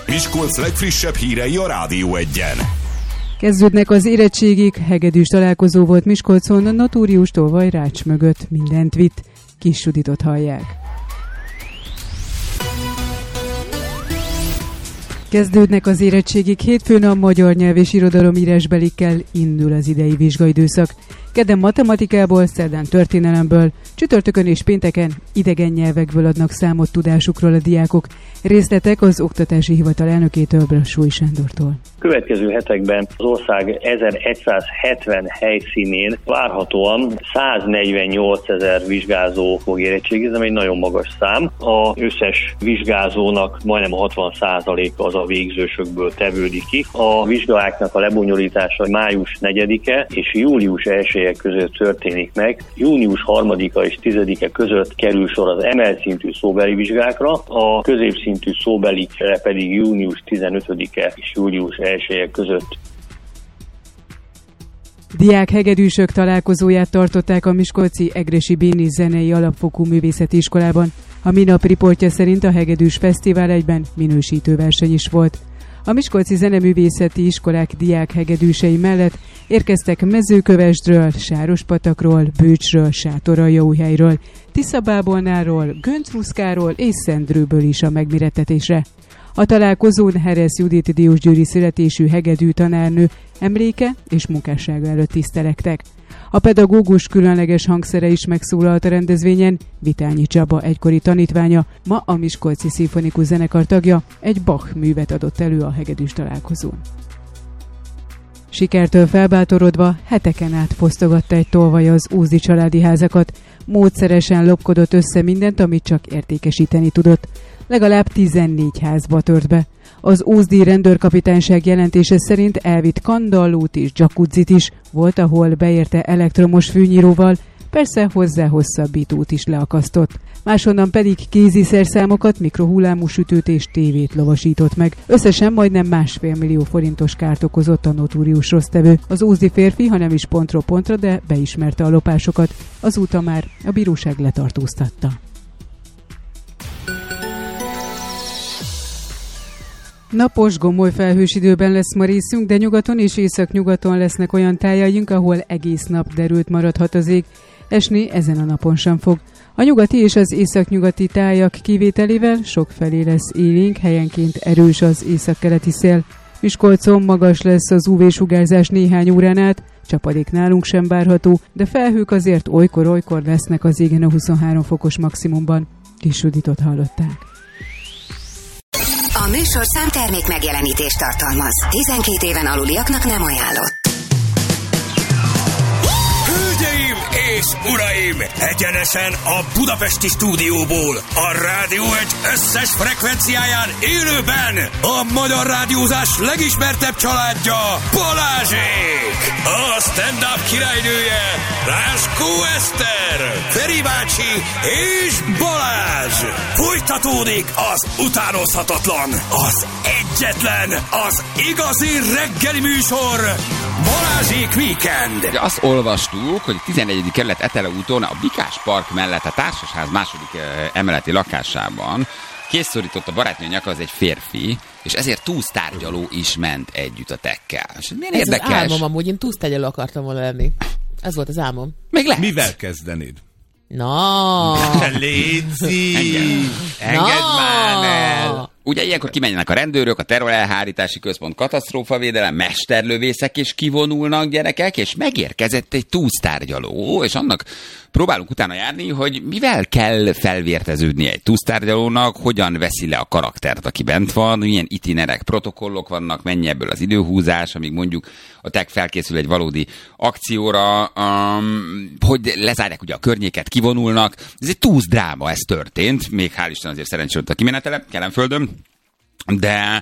Miskolc legfrissebb hírei a Rádió Egyen. Kezdődnek az érettségik, hegedűs találkozó volt Miskolcon, Notórius tolvaj Rács mögött, mindent vitt. Kis Juditot hallják. Kezdődnek az érettségik, hétfőn a magyar nyelv és irodalom írásbelikkel indul az idei vizsgaidőszak. Kedden matematikából, szerdán történelemből, csütörtökön és pénteken idegen nyelvekből adnak számot tudásukról a diákok. Részletek az Oktatási Hivatal elnökétől, Brassói Sándortól. Következő hetekben az ország 1170 helyszínén várhatóan 148 000 vizsgázó fog érettségizni, ami egy nagyon magas szám. Az összes vizsgázónak majdnem a 60%-a az a végzősökből tevődik ki. A vizsgáknak a lebonyolítása május 4-e és július 1-e között történik meg. Június 3-a és 10-e között kerül sor az emelt szintű szóbeli vizsgákra, a középszintű szóbelikre pedig június 15-e és július 1-e között. Diák hegedűsök találkozóját tartották a miskolci Egressy Béni Zenei Alapfokú Művészeti Iskolában. A minap riportja szerint a hegedűs fesztivál egyben minősítő verseny is volt. A miskolci zeneművészeti iskolák diák hegedűsei mellett érkeztek Mezőkövesdről, Sárospatakról, Bőcsről, Sátoraljaújhelyről, Tiszabábolnáról, Göncruszkáról és Szendrőből is a megmérettetésre. A találkozón Heresz Judit diósgyőri születésű hegedű tanárnő emléke és munkássága előtt tisztelektek. A pedagógus különleges hangszere is megszólalt a rendezvényen, Vitányi Csaba egykori tanítványa, ma a Miskolci Szimfonikus Zenekar tagja, egy Bach művet adott elő a hegedűs találkozón. Sikertől felbátorodva heteken át fosztogatta egy tolvaj az Ózdi családi házakat, módszeresen lopkodott össze mindent, amit csak értékesíteni tudott. Legalább 14 házba tört be. Az ózdi rendőrkapitányság jelentése szerint elvitt kandallót és jacuzzit is, volt, ahol beérte elektromos fűnyíróval, persze hozzá hosszabbítót is leakasztott. Máshonnan pedig kéziszerszámokat, mikrohullámú sütőt és tévét lovasított meg. Összesen majdnem 1,5 millió forintos kárt okozott a notórius rossztevő. Az ózdi férfi, ha nem is pontról pontra, de beismerte a lopásokat. Azóta már a bíróság letartóztatta. Napos, gomoly felhős időben lesz ma részünk, de nyugaton és északnyugaton lesznek olyan tájaink, ahol egész nap derült maradhat az ég. Esni ezen a napon sem fog. A nyugati és az északnyugati tájak kivételével sokfelé lesz élénk, helyenként erős az északkeleti szél. Miskolcon magas lesz az UV-sugárzás néhány órán át, csapadék nálunk sem várható, de felhők azért olykor-olykor lesznek az égen a 23 fokos maximumban. Kis Juditot hallották. A műsor számtermék megjelenítést tartalmaz. 12 éven aluliaknak nem ajánlott. Hölgyeim és uraim! Egyenesen a budapesti stúdióból, a Rádió Egy összes frekvenciáján élőben a magyar rádiózás legismertebb családja, Balázsék! A stand-up királynője, Láskó Eszter, Feri bácsi és Balázs! Folytatódik az utánozhatatlan, az egyetlen, az igazi reggeli műsor, Balázsék Weekend! Azt olvastuk, hogy 11. kerület Etele úton, a Bikás Park mellett a társasház második emeleti lakásában készszorított a barátnő nyaka, az egy férfi, és ezért túsztárgyaló is ment együtt a tekkel. És milyen ez érdekes. Az álmom amúgy, én túsztárgyaló akartam volna lenni. Ez volt az álmom. Még lehet. Mivel kezdenéd? Na. Léci! Engedd már el! Ugye ilyenkor kimenjenek a rendőrök, a terrorelhárítási központ, katasztrófavédelem, mesterlövészek, és kivonulnak gyerekek, és megérkezett egy túsztárgyaló, és annak próbálunk utána járni, hogy mivel kell felvérteződni egy túsztárgyalónak, hogyan veszi le a karaktert, aki bent van, milyen itinerek, protokollok vannak, mennyi ebből az időhúzás, amíg mondjuk a tech felkészül egy valódi akcióra, hogy lezárják ugye a környéket, kivonulnak. Ez egy túszdráma, ez történt, még hál' Isten azért szerencsére a kimenetele Kelenföldön, de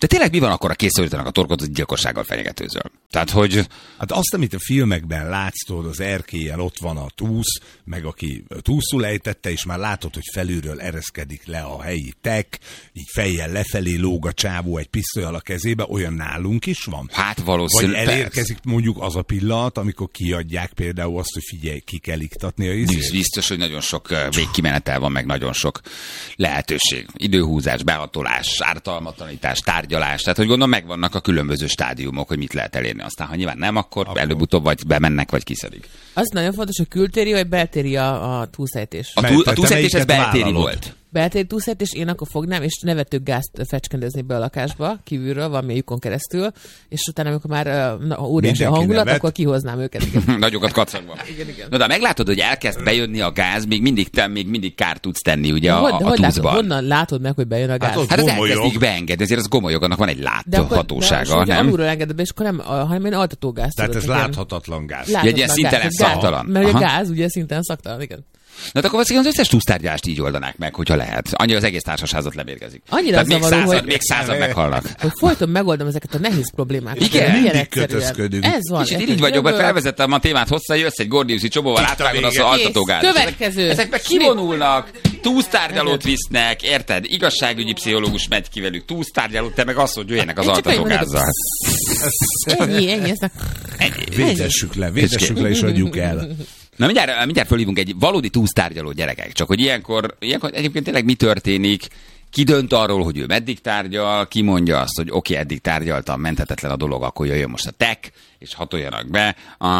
De tényleg mi van akkor, a készorítanak a torkot, hogy gyilkossággal fenyegetőzöl? Tehát, hogy... Hát azt, amit a filmekben látsz, tudod, az erkélyen ott van a túsz, meg aki túszul ejtette, és már látod, hogy felülről ereszkedik le a helyi tek, így fejjel lefelé lóg a csávó egy pisztolyal a kezébe, olyan nálunk is van? Hát valószínűleg. Vagy elérkezik mondjuk az a pillanat, amikor kiadják például azt, hogy figyelj, ki kell iktatni a izét? Biztos, hogy nagyon sok végkimenetel van, meg nagyon sok lehetőség. Időhúzás, behatolás, ártalmatlanítás, tárgyalás. Tehát, hogy gondolom, megvannak a különböző stádiumok, hogy mit lehet elérni. Aztán, ha nyilván nem, akkor előbb-utóbb vagy bemennek, vagy kiszedik. Az nagyon fontos, hogy kültéri, vagy beltéri a túlszejtés. A túlszejtés ez beltéri volt. Beltéri túlszejtés, én akkor fognám, és nevetőgázt fecskendezni be a lakásba, kívülről, valami lyukon keresztül, és utána, amikor már óriási a hangulat, akkor kihoznám őket. Nagyokat kacagva. Igen. Na, de meglátod, hogy elkezd bejönni a gáz, még mindig kárt tudsz tenni ugye a túszban. Honnan látod meg, hogy bejön a gáz? Hát az elkezdik beengedni, ezért az gomolyog, annak van egy láthatósága, nem? Alulról engeded be, és akkor nem, hanem én altatógáz. Tehát ez láthatatlan gáz. Egy ilyen szintelen szaktalan. Mert a gáz ugye szintelen szaktalan, igen. Na, akkor az összes túsztárgyalást így oldanák meg, hogyha lehet. Annyira az egész társasházat lemérgezik. Annyira zavaró, még század meghalnak. Hogy folyton megoldom ezeket a nehéz problémákat. Igen, mindig kötözködünk. Ez van. És így vagyok, mert felvezettem a témát hozzá, jössz egy gordiuszi csobóval, átvágod az altatógáz. Következő. Ezekbe kivonulnak, túsztárgyalót visznek, érted? Igazságügyi pszichológus megy ki velük, túsztárgyalót, te meg azt, hogy jöjjenek az altatógázzal. Ennyi. Védessük le, és adjuk el. Na, mindjárt fölhívunk egy valódi túsztárgyaló gyerekek, csak hogy ilyenkor egyébként tényleg mi történik, ki dönt arról, hogy ő meddig tárgyal, ki mondja azt, hogy oké, eddig tárgyaltam, menthetetlen a dolog, akkor jöjjön most a tek, és hatoljanak be.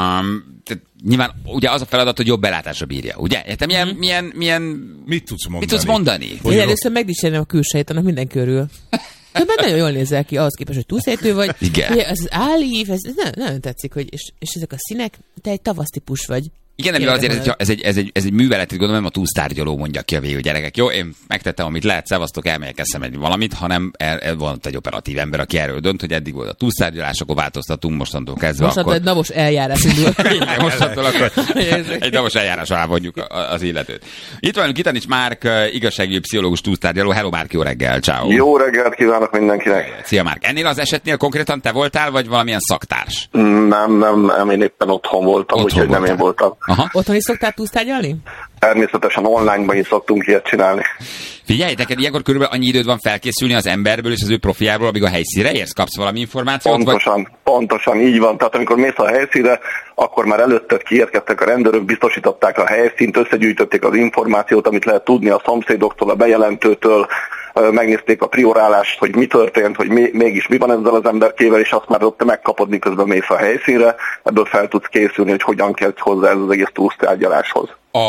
Nyilván ugye az a feladat, hogy jobb belátásra bírja, ugye? Értem, milyen mit tudsz mondani? Én először megdicsérném a külsejét, annak mindenki örül. Ebben nagyon jól nézel ki, ahhoz képest, hogy túlszejtő vagy. Igen. Ugye, ez az állív, ez nagyon tetszik, hogy, és ezek a színek, te egy tavasztípus vagy. Igen, de azért ez egy művelet, gondolom, nem a túsztárgyaló mondja ki a végül, gyerekek. Jó, én megtettem, amit lehet, szevasztok, elmegyek, eszem egy valamit, hanem van egy operatív ember, aki erről dönt, hogy eddig volt a túsztárgyalás, akkor változtatunk mostantól kezdve. Mostantól egy navos eljárás indul. Mostantól akkor egy navos eljárás alá vonjuk az illetőt. Itt van Kitanics Márk, igazságügyi pszichológus, túsztárgyaló. Hello Márk, jó reggel, ciao. Jó reggelt kívánok mindenkinek. Szia Márk. Ennél az esetnél konkrétan te voltál, vagy valamilyen szaktárs? Nem, én éppen otthon voltam, úgyhogy nem én voltam. Aha. Otthon is szoktál túsztárgyalni? Természetesen online-ban is szoktunk ilyet csinálni. Figyelj, neked ilyenkor körülbelül annyi időd van felkészülni az emberből és az ő profiából, amíg a helyszínre érsz? Kapsz valami információt? Pontosan, így van. Tehát amikor mész a helyszínre, akkor már előtted kiérkeztek a rendőrök, biztosították a helyszínt, összegyűjtötték az információt, amit lehet tudni a szomszédoktól, a bejelentőtől, megnézték a priorálást, hogy mi történt, hogy mégis mi van ezzel az emberkével, és azt már ott megkapod, miközben mész a helyszínre, ebből fel tudsz készülni, hogy hogyan kezd hozzá ez az egész túsztárgyaláshoz.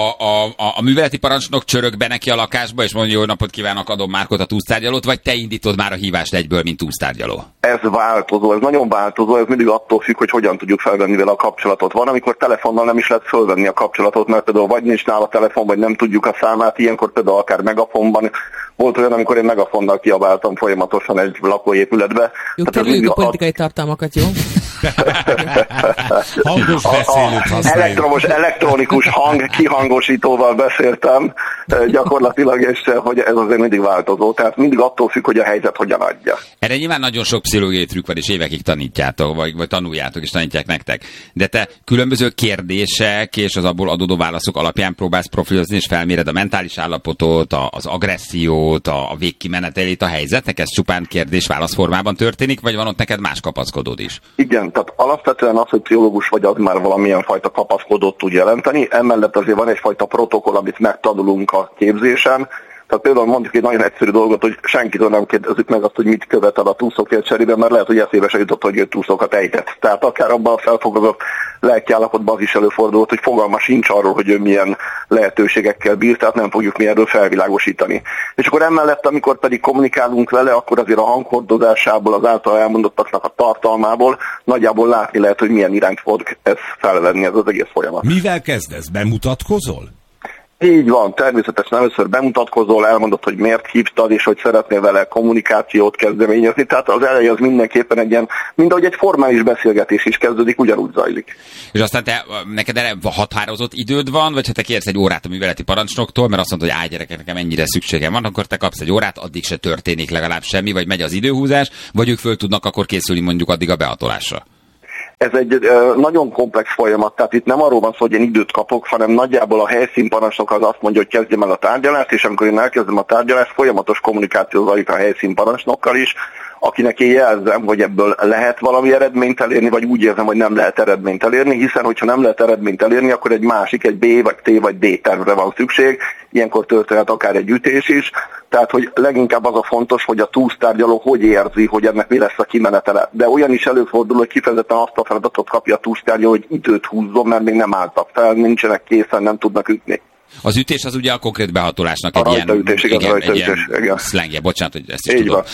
A műveleti parancsnok csörög be neki a lakásba, és mondja, jó napot kívánok, adom Márkot a túsztárgyalót, vagy te indítod már a hívást egyből, mint túsztárgyaló? Ez változó, ez nagyon változó, ez mindig attól függ, hogy hogyan tudjuk felvenni vele a kapcsolatot. Van, amikor telefonnal nem is lehet fölvenni a kapcsolatot, mert például vagy nincs nála a telefon, vagy nem tudjuk a számát, ilyenkor például akár megafonban. Volt olyan, amikor én megafonnal kiabáltam folyamatosan egy lakóépületbe. Jó, kerüljük a politikai tartalmakat, jó? Hangos beszélőt használjuk. Elektronikus kihangosítóval beszéltem gyakorlatilag, és hogy ez azért mindig változó, tehát mindig attól függ, hogy a helyzet hogyan adja. Erre nyilván nagyon sok pszichológiai trükk van, és évekig tanítjátok, vagy tanuljátok, és tanítják nektek. De te különböző kérdések és az abból adódó válaszok alapján próbálsz profilozni, és felméred a mentális állapotot, az agressziót, a végkimenetelét a helyzetnek? Ez csupán kérdés-válasz formában történik, vagy van ott neked más kapaszkodód is? Igen, tehát alapvetően az, hogy pszichológus vagy, az már valamilyen fajta kapaszkodót tud jelenteni. Emellett azért van egyfajta protokoll, amit megtanulunk a képzésen. Tehát például mondjuk egy nagyon egyszerű dolgot, hogy senkitől nem kérdezzük meg azt, hogy mit követel a túszokért cserébe, mert lehet, hogy eszébe se jutott, hogy ő túszokat ejtett. Tehát akár abban a felfogadott lelkiállapotban az is előfordult, hogy fogalma sincs arról, hogy ő milyen lehetőségekkel bír, tehát nem fogjuk mi erről felvilágosítani. És akkor emellett, amikor pedig kommunikálunk vele, akkor azért a hanghordozásából, az által elmondottaknak a tartalmából nagyjából látni lehet, hogy milyen irányt fog ez felvenni, ez az egész folyamat. Mivel kezdesz? Bemutatkozol? Így van, természetesen először bemutatkozol, elmondod, hogy miért hívtad, és hogy szeretnél vele kommunikációt kezdeményezni. Tehát az eleje az mindenképpen egy ilyen, mint ahogy egy formális beszélgetés is kezdődik, ugyanúgy zajlik. És aztán neked erre határozott időd van, vagy ha te kérsz egy órát a műveleti parancsnoktól, mert azt mondod, hogy gyerekek, nekem ennyire szükségem van, akkor te kapsz egy órát, addig se történik legalább semmi, vagy megy az időhúzás, vagy ők föl tudnak akkor készülni mondjuk addig a behatolásra. Ez egy nagyon komplex folyamat, tehát itt nem arról van szó, hogy én időt kapok, hanem nagyjából a helyszínparancsnok az azt mondja, hogy kezdjem el a tárgyalást, és amikor én elkezdem a tárgyalást, folyamatos kommunikáció zajlik a helyszínparancsnokkal is, akinek én jelzem, hogy ebből lehet valami eredményt elérni, vagy úgy érzem, hogy nem lehet eredményt elérni, hiszen hogyha nem lehet eredményt elérni, akkor egy másik, egy B, vagy T, vagy D tervre van szükség, ilyenkor történhet akár egy ütés is, tehát hogy leginkább az a fontos, hogy a túsztárgyaló hogy érzi, hogy ennek mi lesz a kimenetele. De olyan is előfordul, hogy kifejezetten azt a feladatot kapja a túsztárgyaló, hogy időt húzzon, mert még nem álltak fel, nincsenek készen, nem tudnak ütni. Az ütés az ugye a konkrét behatolásnak egy ilyen szlengje, bocsánat, hogy ezt is tudom.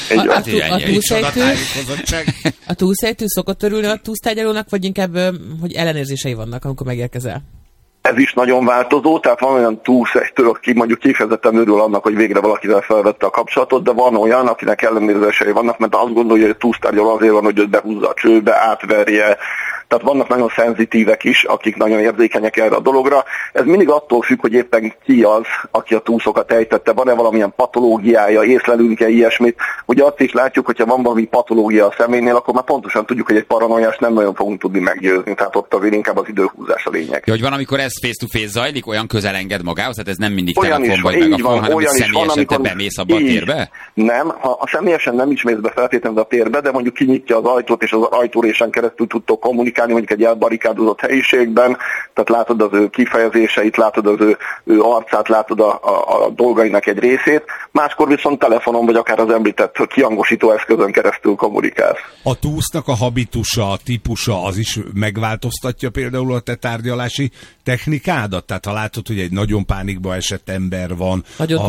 A túlszejtő szokott örülni a túsztárgyalónak, vagy inkább, hogy ellenérzései vannak, amikor megérkezel? Ez is nagyon változó, tehát van olyan túlszejtő, aki mondjuk kifejezetten örül annak, hogy végre valakivel felvette a kapcsolatot, de van olyan, akinek ellenérzései vannak, mert azt gondolja, hogy a túlsztárgyaló azért van, hogy őt behúzza a csőbe, átverje. Tehát vannak nagyon szenzitívek is, akik nagyon érzékenyek erre a dologra. Ez mindig attól függ, hogy éppen ki az, aki a túszokat ejtette. Van-e valamilyen patológiája, észlelünk-e ilyesmit. Ugye azt is látjuk, hogyha van valami patológia a személynél, akkor már pontosan tudjuk, hogy egy paranoiás nem nagyon fogunk tudni meggyőzni. Tehát ott azért inkább az időhúzás a lényeg. Ja, hogy van, amikor ez face-to-face zajlik, olyan közel enged magához, tehát ez nem mindig telefon vagy megafon, hanem hogy személyesen te bemész abba a térbe? Nem, ha személyesen nem is mész be feltétlenül a térbe, de mondjuk kinyitja az ajtót, és az ajtórésen keresztül tudtok kommunikálni, mondjuk egy elbarikádozott helyiségben, tehát látod az ő kifejezéseit, látod az ő arcát, látod a dolgainak egy részét, máskor viszont telefonon, vagy akár az említett kihangosító eszközön keresztül kommunikálsz. A túsznak a habitusa, a típusa az is megváltoztatja például a te tárgyalási technikádat? Tehát ha látod, hogy egy nagyon pánikba esett ember van,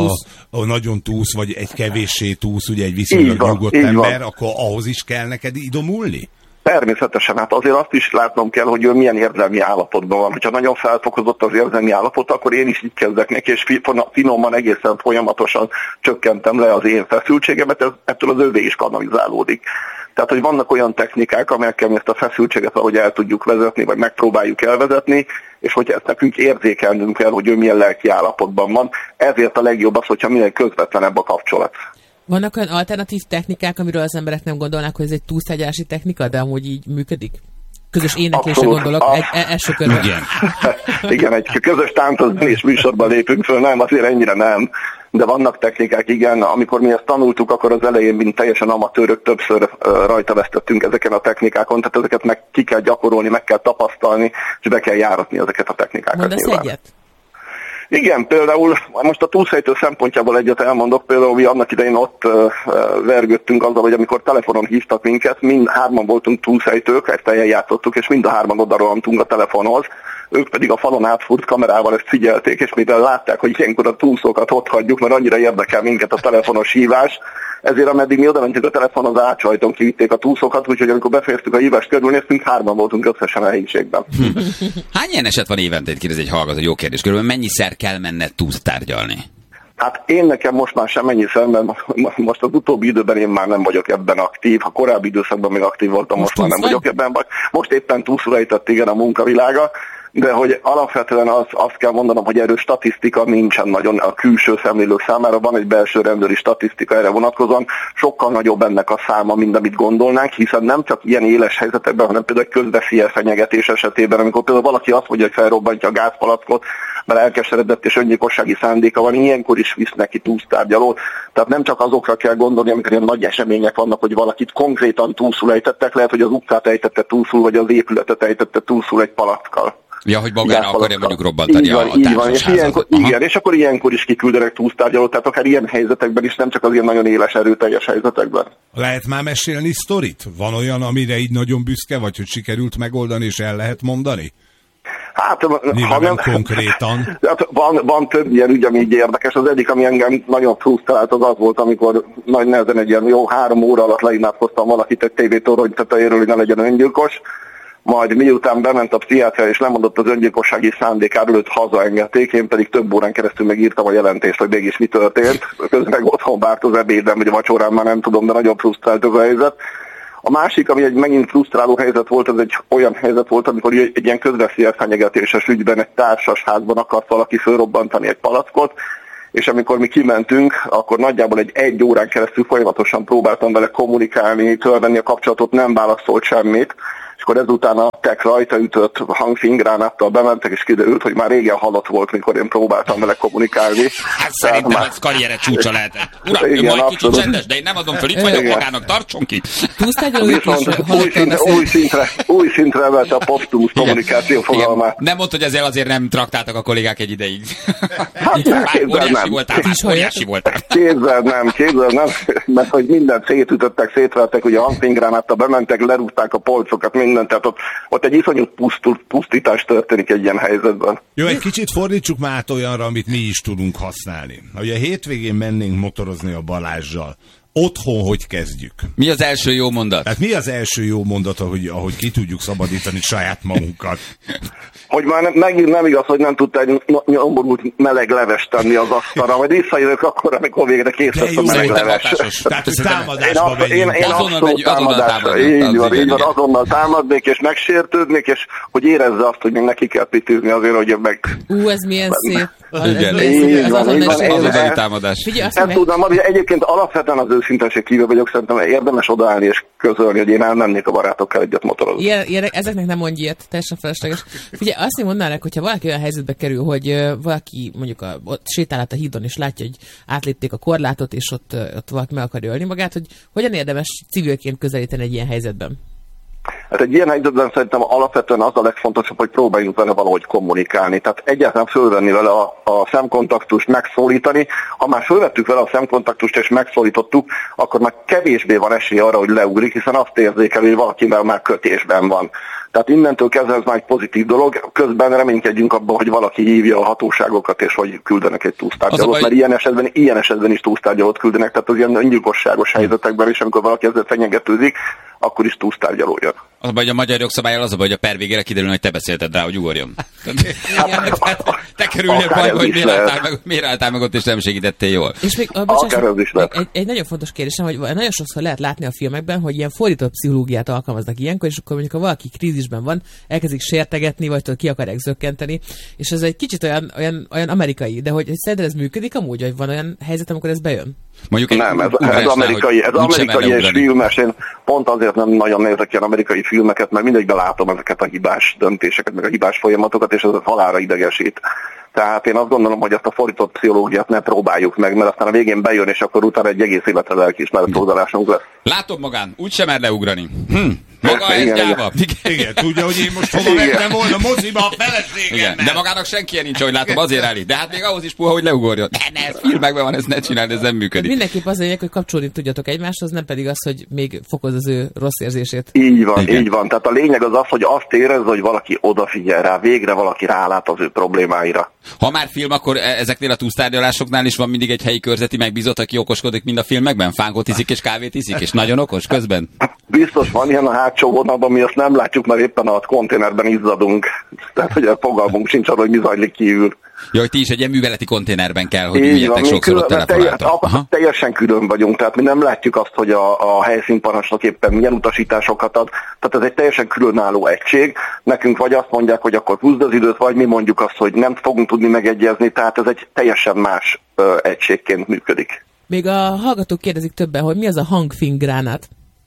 nagyon túsz, vagy egy kevéssé túsz, ugye egy viszonylag nyugodt ember, akkor ahhoz is kell neked idomulni? Természetesen, hát azért azt is látnom kell, hogy ő milyen érzelmi állapotban van. Ha nagyon felfokozott az érzelmi állapot, akkor én is így kezdek neki, és finoman egészen folyamatosan csökkentem le az én feszültségemet, ettől az övé is kanalizálódik. Tehát, hogy vannak olyan technikák, amelyekkel ezt a feszültséget valahogy el tudjuk vezetni, vagy megpróbáljuk elvezetni, és hogy ezt nekünk érzékelnünk kell, hogy ő milyen lelki állapotban van. Ezért a legjobb az, hogyha minél közvetlenebb a kapcsolat. Vannak olyan alternatív technikák, amiről az emberek nem gondolnák, hogy ez egy túlsztárgyalási technika, de amúgy így működik? Közös éneklésre gondolok, első körben. Igen, egy közös táncos műsorban lépünk föl, nem, azért ennyire nem. De vannak technikák, igen, amikor mi ezt tanultuk, akkor az elején, mint teljesen amatőrök, többször rajta vesztettünk ezeken a technikákon, tehát ezeket meg ki kell gyakorolni, meg kell tapasztalni, és be kell járatni ezeket a technikákat. Mondasz egyet? Igen, például most a túlszejtő szempontjából egyet elmondok, például mi annak idején ott vergődtünk azzal, hogy amikor telefonon hívtak minket, mind hárman voltunk túlszejtők, ezt eljátszottuk, és mind a hárman odarohantunk a telefonhoz, ők pedig a falon átfúrt kamerával ezt figyelték, és mivel látták, hogy ilyenkor a túlszokat ott hagyjuk, mert annyira érdekel minket a telefonos hívás, ezért ameddig mi oda mentünk a telefonhoz, átsajton kivitték a túlszokat, úgyhogy amikor befejeztük a hívást, körülnéztünk, hárman voltunk összesen a helyiségben. Hány ilyen eset van évente, kérdez egy hallgató, jó kérdés, körülbelül mennyiszer kell menned túlsztárgyalni? Hát én nekem most már sem ennyiszer, mert most az utóbbi időben én már nem vagyok ebben aktív, a korábbi időszakban még aktív voltam, most már nem vagyok ebben, most éppen túlszul ejtett igen a munkavilága, de hogy alapvetően azt kell mondanom, hogy erős statisztika nincsen nagyon a külső szemlélők számára, van egy belső rendőri statisztika erre vonatkozóan, sokkal nagyobb ennek a száma, mint amit gondolnánk, hiszen nem csak ilyen éles helyzetekben, hanem például egy közveszélyes fenyegetés esetében, amikor például valaki azt mondja, hogy felrobbantja a gázpalackot, mert elkeseredett és öngyilkossági szándéka van, ilyenkor is visz neki túlsztárgyalót. Tehát nem csak azokra kell gondolni, amikor ilyen nagy események vannak, hogy valakit konkrétan túlszul ejtettek, lehet, hogy az utcát ejtette túlszul, vagy az épületet ejtette túlszul egy palackkal. Ja, hogy magára akarja mondjuk robbantani a társasházat. Igen, és akkor ilyenkor is kiküldenek túlsztárgyalót, tehát akár ilyen helyzetekben is, nem csak az ilyen nagyon éles, erőteljes helyzetekben. Lehet már mesélni sztorit? Van olyan, amire így nagyon büszke vagy, hogy sikerült megoldani, és el lehet mondani? Hát, ha nem konkrétan. Hát van több ilyen ügy, ami így érdekes. Az egyik, ami engem nagyon frusztrált, az volt, amikor nagy nehezen egy ilyen 3 óra alatt leimádkoztam valakit egy tévétorony tetejéről, hogy ne legyen öngyilkos. majd miután bement a pszichiáter és lemondott az öngyilkossági szándékáról, őt hazaengedték, én pedig több órán keresztül megírtam a jelentést, hogy mégis mi történt. Közben meg otthon várt az ebédem, vagy a vacsorán, már nem tudom, de nagyon frusztrált ez a helyzet. A másik, ami egy megint frusztráló helyzet volt, ez egy olyan helyzet volt, amikor egy ilyen közveszélyes fenyegetéses ügyben egy társas házban akart valaki fölrobbantani egy palackot, és amikor mi kimentünk, akkor nagyjából egy órán keresztül folyamatosan próbáltam vele kommunikálni, fölvenni a kapcsolatot, nem válaszolt semmit, és akkor ezután a TEK rajta ütött hangfingránáttal bementek, és kiderült, hogy már régen halott volt, mikor én próbáltam vele kommunikálni. Hát szerintem ez karriere csúcsa lehetett. Uram, igen, ő majd kicsit csendes, de én nem adom föl, itt vagyok magának, tartson ki. Új szintre emelte a posztumusz kommunikáció fogalmát. Nem mondta, hogy ezzel azért nem traktáltak a kollégák egy ideig. Hát óriási voltál. Képzeld nem, mert hogy mindent szétütöttek, szétvertek, ugye a hangfingránáttal bementek, lerúgták a polcokat, mindent, tehát ott egy iszonyú pusztítás történik egy ilyen helyzetben. Jó, egy kicsit fordítsuk már át olyanra, amit mi is tudunk használni. Ugye hétvégén mennénk motorozni a Balázssal. Otthon hogy kezdjük? Mi az első jó mondat? Tehát mi az első jó mondat, ahogy ki tudjuk szabadítani saját magunkat? Hogy már megint nem igaz, hogy nem tudta egy nyomorult meleg levest tenni az asztalra, majd visszajövök akkor, amikor végre kész lesz a meleg leves. Tehát, hogy támadásba megyünk. Én abszolút támadásra. Így van, azonnal támadnék, és megsértődnék, és hogy érezze azt, hogy még neki kell pitűzni azért, hogy meg... Ez milyen szép. Így van. Azonnali támadás. Ezt tudnám, hogy egyébként alapvetően az őszinteség kívül vagyok, szerintem érdemes odaállni és közölni, hogy én elmennék a barátokkal egyet motorozni. Ezeknek nem mondj ilyet, teljesen felesleges. Figyelj, azt én mondanák, hogyha valaki olyan helyzetbe kerül, hogy valaki mondjuk ott sétál át a hídon, és látja, hogy átlépték a korlátot, és ott valaki meg akarja ölni magát, hogy hogyan érdemes civilként közelíteni egy ilyen helyzetben? Hát egy ilyen helyzetben szerintem alapvetően az a legfontosabb, hogy próbáljunk vele valahogy kommunikálni. Tehát egyáltalán fölvenni vele a szemkontaktust, megszólítani. Ha már fölvettük vele a szemkontaktust és megszólítottuk, akkor már kevésbé van esély arra, hogy leugrik, hiszen azt érzékel, hogy valakivel már kötésben van. Tehát innentől kezdve ez már egy pozitív dolog, közben reménykedjünk abban, hogy valaki hívja a hatóságokat, és hogy küldenek egy túlsztárgyalót, mert ilyen esetben is túlsztárgyalót küldenek, tehát az ilyen öngyilkosságos helyzetekben is, amikor valaki ezzel fenyegetőzik, akkor is túlsztárgyaló jön. Az a baj, hogy a magyar jogszabályal az a baj, hogy a per végére kiderül, hogy te beszélted rá, hogy ugorjon. Te kerülnél bajba, hogy miért álltál meg ott, és nem segítettél jól. És még, egy nagyon fontos kérdésem, hogy nagyon sokszor lehet látni a filmekben, hogy ilyen fordított pszichológiát alkalmaznak ilyenkor, és akkor mondjuk, ha valaki krízisben van, elkezdik sértegetni, vagy ki akarják zökkenteni, és ez egy kicsit olyan amerikai, de hogy szerinted ez működik amúgy, hogy van olyan helyzet, amikor ez bejön? Mondjuk nem, ez amerikai és filmes. Én pont azért nem nagyon nézek ilyen amerikai filmeket, mert mindegyben látom ezeket a hibás döntéseket, meg a hibás folyamatokat, és ez a halálra idegesít. Tehát én azt gondolom, hogy ezt a fordított pszichológiát ne próbáljuk meg, mert aztán a végén bejön, és akkor utána egy egész életre lelkiismeret próbálásunk lesz. Látom magán, úgysem mer leugrani. Maga ez gyáva. Igen, tudja, hogy én most hova vettem volna moziba a feleségemmel. De magának senki nincs, ahogy látom, azért állít. De hát még ahhoz is puha, hogy leugorjon. Ne, ez filmekben van, ez ne csináld, ez nem működik. Mindenképp az lényeg, hogy kapcsolódni tudjatok egymáshoz, nem pedig az, hogy még fokoz az ő rossz érzését. Így van. Tehát a lényeg az az, hogy azt érezze, hogy valaki odafigyel rá, végre valaki rálát az ő problémáira. Ha már film, akkor ezeknél a túlsztárgyalásoknál is van mindig egy helyi körzeti megbízott, aki okoskodik, mind a filmekben? Fánkot iszik és kávét iszik, és nagyon okos közben? Biztos van ilyen a hátsó vonalban, mi azt nem látjuk, mert éppen a konténerben izzadunk. Tehát, hogy a fogalmunk sincs arra, hogy mi zajlik kívül. Ja, hogy ti is egy ilyen műveleti konténerben kell, hogy üljetek sokszor ott telefonáltal. Teljesen külön vagyunk, tehát mi nem látjuk azt, hogy a helyszínparancsnok éppen milyen utasításokat ad. Tehát ez egy teljesen különálló egység. Nekünk vagy azt mondják, hogy akkor húzd az időt, vagy mi mondjuk azt, hogy nem fogunk tudni megegyezni, tehát ez egy teljesen más egységként működik. Még a hallgatók kérdezik többen, hogy mi az a hangfingránát?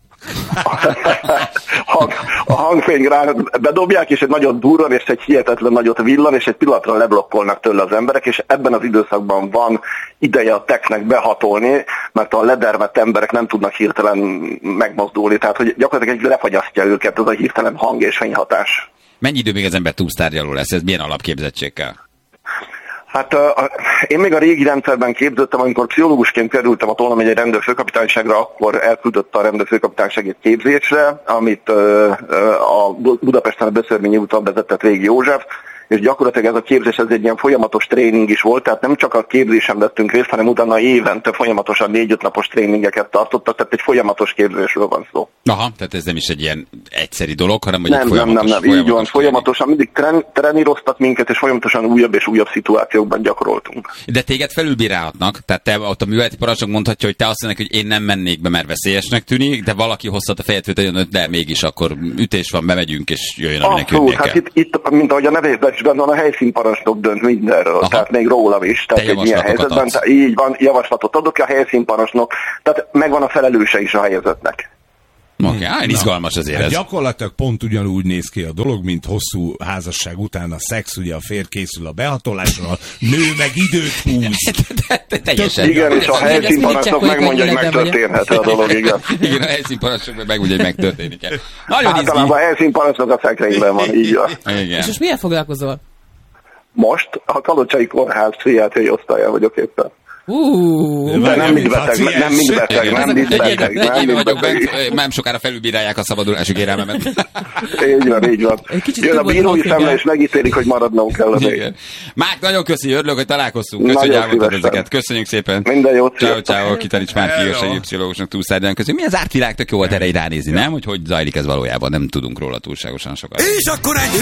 A hangfénygránát bedobják, és egy nagyot durran, és egy hihetetlen nagyot villan, és egy pillanatra leblokkolnak tőle az emberek, és ebben az időszakban van ideje a teknek behatolni, mert a ledermett emberek nem tudnak hirtelen megmozdulni, tehát hogy gyakorlatilag lefagyasztja őket ez a hirtelen hang- és fényhatás. Mennyi idő még az ember túlsztárgyaló lesz? Ez milyen alapképzettség kell? Hát én még a régi rendszerben képződtem, amikor pszichológusként kerültem a Tolna megyei rendőrfőkapitányságra, akkor elküldött a rendőrfőkapitányság egy képzésre, amit a Budapesten a Beszörményi úton vezetett Régi József, és gyakorlatilag ez a képzés ez egy ilyen folyamatos tréning is volt, tehát nem csak a képzésen vettünk részt, hanem utána évente folyamatosan 4-5 napos tréningeket tartottak, tehát egy folyamatos képzésről van szó. Aha, tehát ez nem is egy ilyen egyszeri dolog, hanem hogy nem, így van, folyamatosan mindig treníroztat minket, és folyamatosan újabb és újabb szituációkban gyakoroltunk. De téged felülbírálhatnak, tehát te ott a műveleti parancsnok mondhatja, hogy te azt mondod, hogy én nem mennék be, mert veszélyesnek tűnik, de valaki hozhat a fejet, hogy de mégis akkor ütés van, bemegyünk, és jöjjön, aminek jönnie kell. Hát itt, mint ahogy a nevében is benne van, a helyszínparancsnok dönt mindenről, tehát még rólam is. Tehát egy ilyen helyzetben, így van, javaslatot adok, a helyszínparancsnok, tehát megvan a felelőse is a helyzetnek. Oké, izgalmas azért ez. Gyakorlatilag pont ugyanúgy néz ki a dolog, mint hosszú házasság után a szex, ugye a férj készül a behatolásra, a nő meg időt húz. Igen, és a helyszínparancsnok megmondja, hogy megtörténhet a dolog, igen. Igen, a helyszínparancsnok megmondja, hogy megtörténik. Általában a helyszínparancsnok a szekrényben van, így van. És most milyen foglalkozol? Most a Kalocsai Kórház pszichiátriai osztályán vagyok éppen. De nem mind beteg. Nem sokára felülbírálják a szabadulási kérelmemet. Így van. Jön a bírói szemle, és megítélik, hogy maradnom kell a még. Mák, nagyon örülök, hogy találkoztunk. Köszönjük, hogy elmondtad ezeket. Köszönjük szépen. Minden jót. Ciao. Kitanics Márk Kirsei pszichológusnak túlszárgyán közül. Mi az árt világ, tök jó volt erre ránézni, nem? Hogy zajlik ez valójában, nem tudunk róla túlságosan sokat. És akkor egy